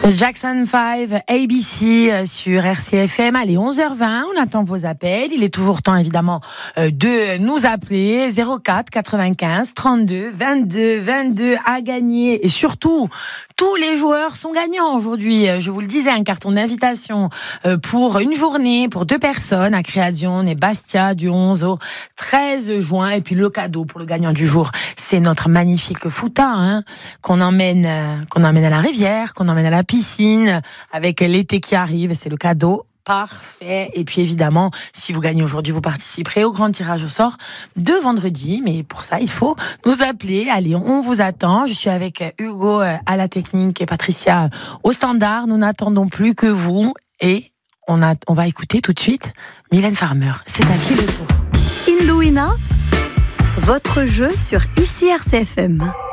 Jackson 5, ABC sur RCFM. Allez, 11h20, on attend vos appels. Il est toujours temps, évidemment, de nous appeler. 04 95 32 22 22 à gagner. Et surtout, tous les joueurs sont gagnants aujourd'hui. Je vous le disais, un carton d'invitation pour une journée, pour 2 personnes à Creazione et Bastia du 11 au 13 juin. Et puis le cadeau pour le gagnant du jour, c'est notre magnifique fouta, qu'on emmène à la rivière, qu'on emmène à la piscine avec l'été qui arrive. C'est le cadeau parfait. Et puis évidemment, si vous gagnez aujourd'hui, vous participerez au grand tirage au sort de vendredi. Mais pour ça, il faut nous appeler. Allez, on vous attend. Je suis avec Hugo à la technique et Patricia au standard. Nous n'attendons plus que vous. Et on va écouter tout de suite Mylène Farmer. C'est à qui le tour? Indouina, votre jeu sur ICI RCFM.